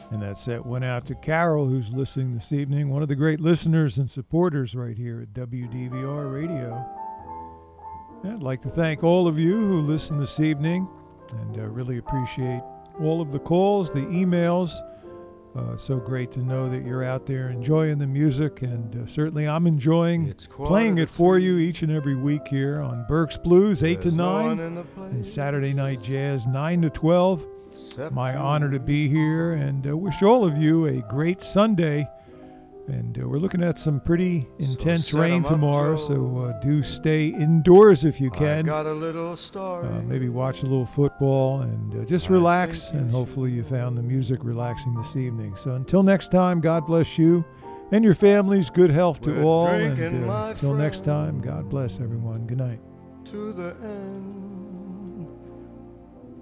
And that set went out to Carol, who's listening this evening, one of the great listeners and supporters right here at WDVR Radio. And I'd like to thank all of you who listened this evening, and really appreciate all of the calls, the emails. So great to know that you're out there enjoying the music, and certainly I'm enjoying playing it for you each and every week here on Burke's Blues 8 to 9 and Saturday Night Jazz 9 to 12. My honor to be here, and wish all of you a great Sunday. And we're looking at some pretty intense rain tomorrow, so do stay indoors if you can. Got a little story. Maybe watch a little football and just relax, and hopefully you found the music relaxing this evening. So until next time, God bless you and your families. Good health to all. And until next time, God bless everyone. Good night. To the end.